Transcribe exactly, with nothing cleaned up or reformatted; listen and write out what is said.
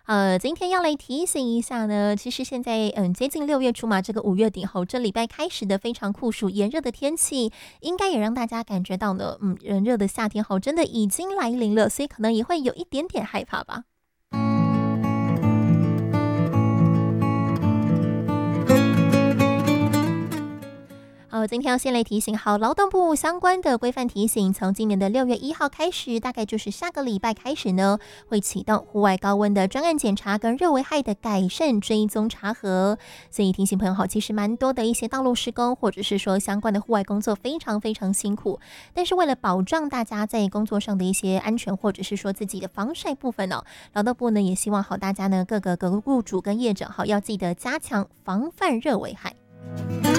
呃，今天要来提醒一下呢，其实现在嗯接近六月初嘛，这个五月底后，这礼拜开始的非常酷暑炎热的天气，应该也让大家感觉到呢，嗯，炎热的夏天后真的已经来临了，所以可能也会有一点点害怕吧。好，今天要先来提醒好劳动部相关的规范提醒，从今年的六月一号开始，大概就是下个礼拜开始呢，会启动户外高温的专案检查跟热危害的改善追踪查核。所以提醒朋友好，其实蛮多的一些道路施工或者是说相关的户外工作非常非常辛苦，但是为了保障大家在工作上的一些安全，或者是说自己的防晒部分呢、哦，劳动部呢也希望好大家呢各个各个雇主跟业者好要记得加强防范热危害。